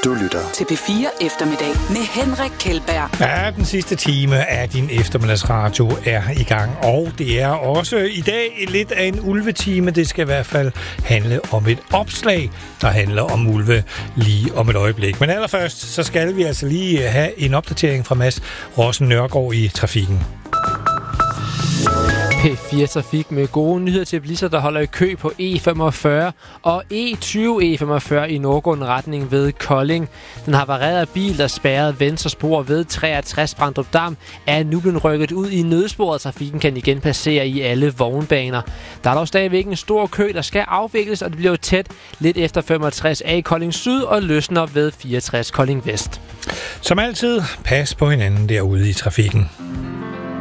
Du lytter til P4 Eftermiddag med Henrik Kjeldberg. Ja, den sidste time af din eftermiddagsradio er i gang, og det er også i dag lidt af en ulvetime. Det skal i hvert fald handle om et opslag, der handler om ulve lige om et øjeblik. Men allerførst, så skal vi altså lige have en opdatering fra Mads Rossen Nørgaard i trafikken. P4 Trafik med gode nyheder til bilister, der holder i kø på E45 og E20 i nordgående retning ved Kolding. Den havarerede bil, der spærrede venstre spor ved 63 Brandrup Dam, er nu blevet rykket ud i nødsporet. Trafikken kan igen passere i alle vognbaner. Der er dog stadigvæk en stor kø, der skal afvikles, og det bliver tæt lidt efter 65A i Kolding Syd og løsner ved 64 Kolding Vest. Som altid, pas på hinanden derude i trafikken.